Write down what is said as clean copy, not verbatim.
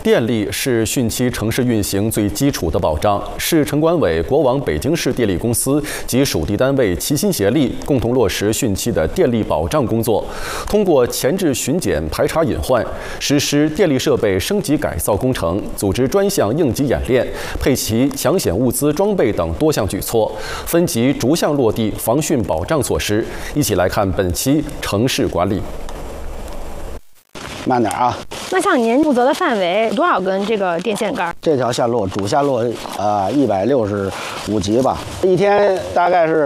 电力是汛期城市运行最基础的保障，市城管委、国网北京市电力公司及属地单位齐心协力，共同落实汛期的电力保障工作。通过前置巡检、排查隐患，实施电力设备升级改造工程，组织专项应急演练，配齐抢险物资装备等多项举措，分级逐项落地防汛保障措施。一起来看本期城市管理。 慢点啊！ 那像您负责的范围多少根这个电线杆？ 这条线路主线路165级吧，一天大概是